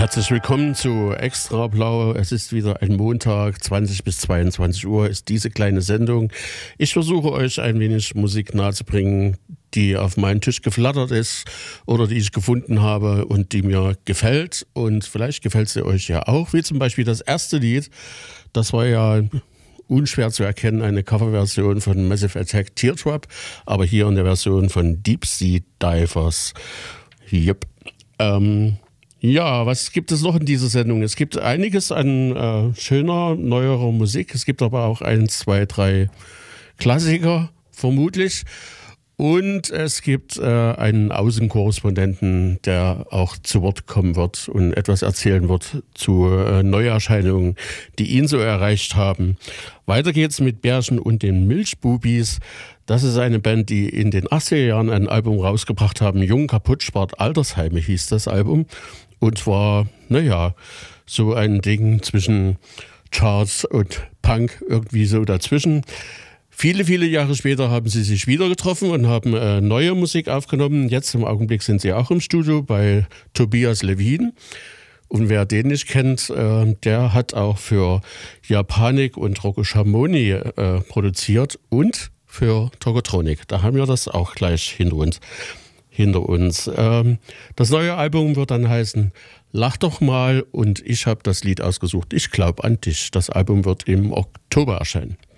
Herzlich willkommen zu Extra Blau. Es ist wieder ein Montag, 20 bis 22 Uhr ist diese kleine Sendung. Ich versuche euch ein wenig Musik nahezubringen, die auf meinen Tisch geflattert ist oder die ich gefunden habe und die mir gefällt. Und vielleicht gefällt sie euch ja auch, wie zum Beispiel das erste Lied. Das war ja unschwer zu erkennen, eine Coverversion von Massive Attack Teardrop, aber hier in der Version von Deep Sea Divers. Yep. Ja, was gibt es noch in dieser Sendung? Es gibt einiges an schöner, neuerer Musik. Es gibt aber auch 1, 2, 3 Klassiker, vermutlich. Und es gibt einen Außenkorrespondenten, der auch zu Wort kommen wird und etwas erzählen wird zu Neuerscheinungen, die ihn so erreicht haben. Weiter geht's mit Bärchen und den Milchbubis. Das ist eine Band, die in den 80er Jahren ein Album rausgebracht haben. Jung, kaputt, spart Altersheime hieß das Album. Und zwar, so ein Ding zwischen Charts und Punk, irgendwie so dazwischen. Viele, viele Jahre später haben sie sich wieder getroffen und haben neue Musik aufgenommen. Jetzt im Augenblick sind sie auch im Studio bei Tobias Levin. Und wer den nicht kennt, der hat auch für Japanik und Rocco Schamoni produziert und für Tokotronic. Da haben wir das auch gleich hinter uns. Das neue Album wird dann heißen Lach doch mal und ich habe das Lied ausgesucht. Ich glaube an dich. Das Album wird im Oktober erscheinen.